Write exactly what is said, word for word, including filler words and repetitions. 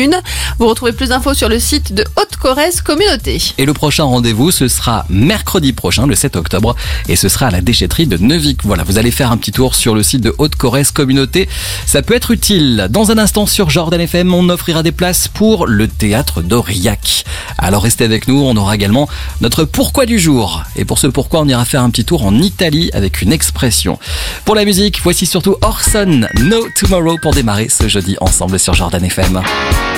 commune. Vous retrouvez plus d'infos sur le site de Haute-Corrèze Communauté. Et le prochain rendez-vous, ce sera mercredi prochain, le sept octobre, et ce sera à la déchetterie de Neuvic. Voilà, vous allez faire un petit tour sur le site de Haute-Corrèze Communauté. Ça peut être utile. Dans un instant sur Jordan F M, on offrira des places pour le théâtre d'Aurillac. Alors restez avec nous, on aura également notre pourquoi du jour. Et pour ce pourquoi, on ira faire un petit tour en Italie avec une expression. Pour la musique, voici surtout Orson, No Tomorrow pour démarrer ce jeudi ensemble sur Jordan F M.